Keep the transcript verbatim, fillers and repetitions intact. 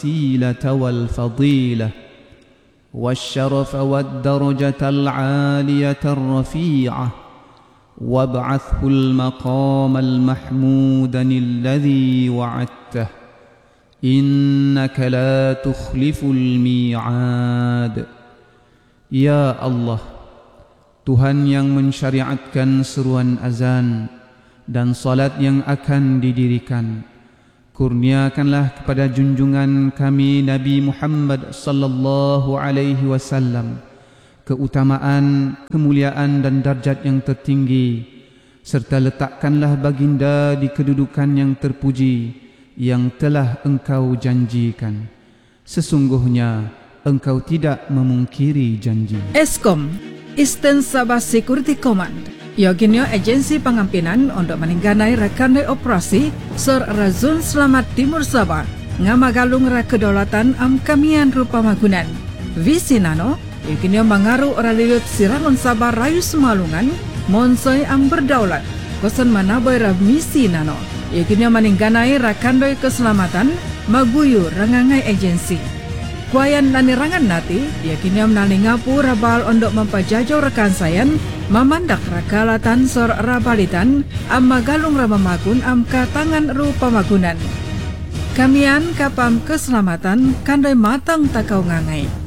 الوسيلة والفضيلة والشرف والدرجة العالية الرفيعة وابعثه المقام المحمود الذي وعدته إنك لا تخلف الميعاد. Ya Allah, Tuhan yang mensyariatkan seruan azan dan salat yang akan didirikan, kurniakanlah kepada junjungan kami Nabi Muhammad sallallahu alaihi wasallam keutamaan, kemuliaan dan darjat yang tertinggi, serta letakkanlah baginda di kedudukan yang terpuji yang telah engkau janjikan. Sesungguhnya engkau tidak memungkiri janji. Eskom, Eastern Sabah Security Command, yakinnya agensi pengampinan untuk meningganai rakanai operasi Sor Razun Selamat Timur Sabah ngamagalung ra kedaulatan am kamian rupa magunan. Visinano, yakinnya mengaruh oralilut sirangon Sabah rayu semalungan monsoy am berdaulat. Kosan manaboy ra misi nano, yakinnya meningganai rakandoi keselamatan maguyu rangangai agensi. Kuayan lanirangan nati, yakinnya menalingapu rabal untuk mempajajau rekan sayan, memandak rakalatan sor rabalitan, am magalung ramamakun am katangan rupa magunan. Kamian kapam keselamatan kandai matang takau ngangai.